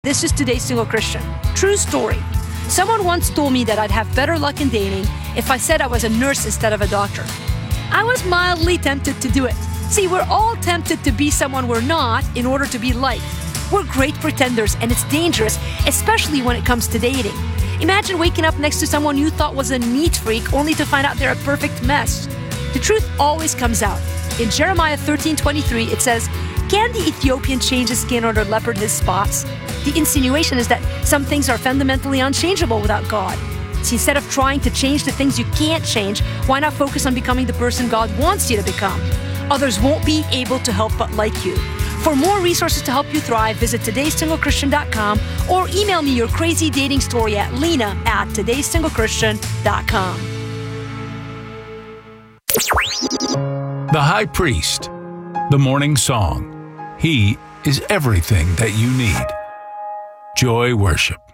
This is Today's Single Christian. True story. Someone once told me that I'd have better luck in dating if I said I was a nurse instead of a doctor. I was mildly tempted to do it. See, we're all tempted to be someone we're not in order to be liked. We're great pretenders, and it's dangerous, especially when it comes to dating. Imagine waking up next to someone you thought was a neat freak only to find out they're a perfect mess. The truth always comes out. In Jeremiah 13:23, it says, "Can the Ethiopian change his skin or the leopard his spots?" The insinuation is that some things are fundamentally unchangeable without God. So instead of trying to change the things you can't change, why not focus on becoming the person God wants you to become? Others won't be able to help but like you. For more resources to help you thrive, visit todaysinglechristian.com or email me your crazy dating story at lena@todaysinglechristian.com. The High Priest, the Morning Song. He is everything that you need. Joy Worship.